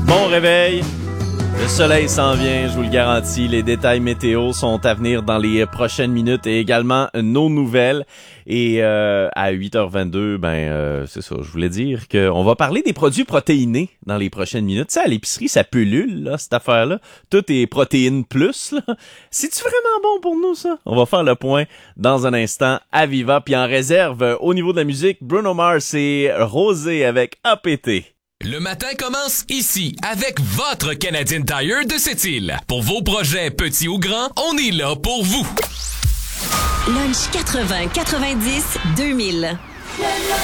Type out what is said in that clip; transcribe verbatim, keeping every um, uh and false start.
Bon réveil. Le soleil s'en vient, je vous le garantis. Les détails météo sont à venir dans les prochaines minutes et également nos nouvelles. Et euh, à huit heures vingt-deux, ben euh, c'est ça, je voulais dire qu'on va parler des produits protéinés dans les prochaines minutes. Tu sais, à l'épicerie, ça pullule, là, cette affaire-là. Tout est protéines plus, là. C'est-tu vraiment bon pour nous, ça? On va faire le point dans un instant à Viva. Puis en réserve, au niveau de la musique, Bruno Mars et Rosé avec A P T. Le matin commence ici avec votre Canadian Tire de Sept-Îles. Pour vos projets petits ou grands, on est là pour vous. Lunch quatre-vingts quatre-vingt-dix deux mille.